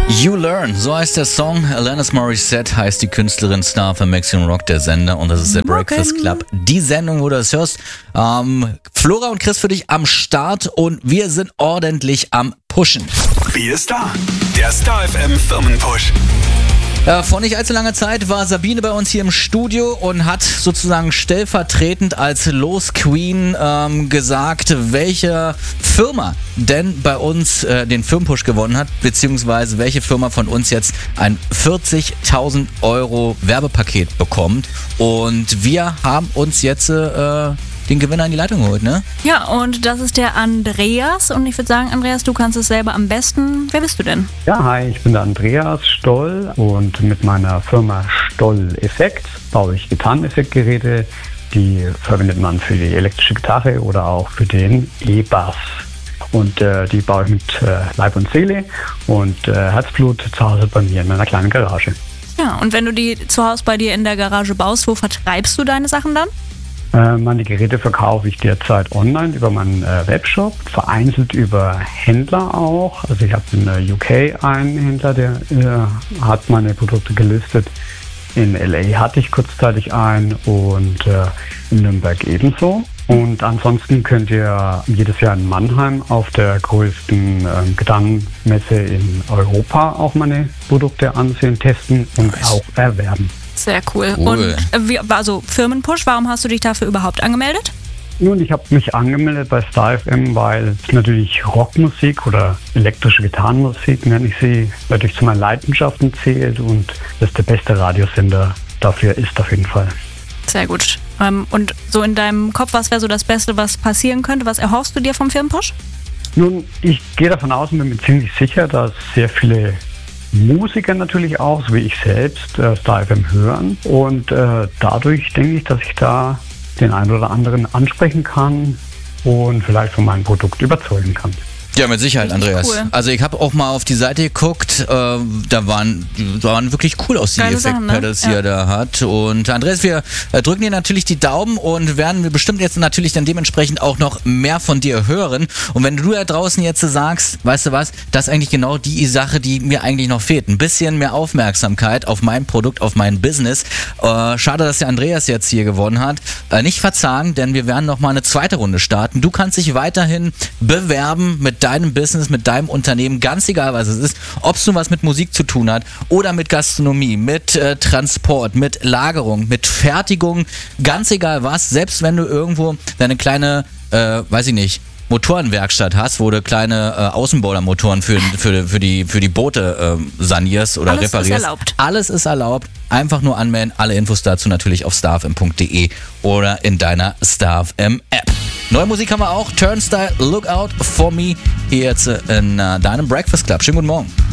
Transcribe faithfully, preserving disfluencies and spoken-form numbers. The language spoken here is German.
You Learn, so heißt der Song. Alanis Morissette heißt die Künstlerin, Star für Maximum Rock, der Sender. Und das ist der Breakfast Club, die Sendung, wo du das hörst. Ähm, Flora und Chris für dich am Start und wir sind ordentlich am Pushen. Wie ist da? Der Star F M Firmenpush. Äh, vor nicht allzu langer Zeit war Sabine bei uns hier im Studio und hat sozusagen stellvertretend als Los Queen ähm, gesagt, welche Firma denn bei uns äh, den Firmenpush gewonnen hat, beziehungsweise welche Firma von uns jetzt ein vierzigtausend Euro Werbepaket bekommt. Und wir haben uns jetzt äh, den Gewinner in die Leitung geholt, ne? Ja, und das ist der Andreas. Und ich würde sagen, Andreas, du kannst es selber am besten. Wer bist du denn? Ja, hi, ich bin der Andreas Stoll und mit meiner Firma Stoll Effekt baue ich Gitarreneffektgeräte. Die verwendet man für die elektrische Gitarre oder auch für den E-Bass. Und äh, die baue ich mit äh, Leib und Seele und äh, Herzblut zu Hause bei mir in meiner kleinen Garage. Ja, und wenn du die zu Hause bei dir in der Garage baust, wo vertreibst du deine Sachen dann? Äh, meine Geräte verkaufe ich derzeit online über meinen äh, Webshop, vereinzelt über Händler auch. Also ich habe in äh, U K einen Händler, der äh, hat meine Produkte gelistet. In L A hatte ich kurzzeitig einen und äh, in Nürnberg ebenso. Und ansonsten könnt ihr jedes Jahr in Mannheim auf der größten äh, Gitarrenmesse in Europa auch meine Produkte ansehen, testen und nice. Auch erwerben. Sehr cool. cool. Und wie, also Firmenpush, warum hast du dich dafür überhaupt angemeldet? Nun, ich habe mich angemeldet bei Star F M, weil es natürlich Rockmusik oder elektrische Gitarrenmusik, nenne ich sie, natürlich zu meinen Leidenschaften zählt und das der beste Radiosender dafür ist auf jeden Fall. Sehr gut. Und so in deinem Kopf, was wäre so das Beste, was passieren könnte? Was erhoffst du dir vom Firmenpush? Nun, ich gehe davon aus und bin mir ziemlich sicher, dass sehr viele Musiker natürlich auch, so wie ich selbst, äh, Star F M hören. Und äh, dadurch denke ich, dass ich da den einen oder anderen ansprechen kann und vielleicht von meinem Produkt überzeugen kann. Ja, mit Sicherheit, Richtig Andreas. cool. Also ich habe auch mal auf die Seite geguckt, äh, da waren, da waren wirklich cool aus, die Effekt-Pedals, die ne? er da hat. Und Andreas, wir äh, drücken dir natürlich die Daumen und werden wir bestimmt jetzt natürlich dann dementsprechend auch noch mehr von dir hören. Und wenn du da draußen jetzt sagst, weißt du was, das ist eigentlich genau die Sache, die mir eigentlich noch fehlt. Ein bisschen mehr Aufmerksamkeit auf mein Produkt, auf mein Business. Äh, schade, dass der Andreas jetzt hier gewonnen hat. Äh, nicht verzagen, denn wir werden noch mal eine zweite Runde starten. Du kannst dich weiterhin bewerben mit deinem Business, mit deinem Unternehmen, ganz egal was es ist, ob es nun was mit Musik zu tun hat oder mit Gastronomie, mit äh, Transport, mit Lagerung, mit Fertigung, ganz egal was, selbst wenn du irgendwo deine kleine, äh, weiß ich nicht, Motorenwerkstatt hast, wo du kleine äh, Außenboilermotoren für, für, für, die, für die Boote äh, sanierst oder Alles reparierst. Ist erlaubt. Alles ist erlaubt. Einfach nur anmelden. Alle Infos dazu natürlich auf starfm punkt de oder in deiner Star F M App. Neue Musik haben wir auch. Turnstile, Look Out for Me. Hier jetzt in uh, deinem Breakfast Club. Schönen guten Morgen.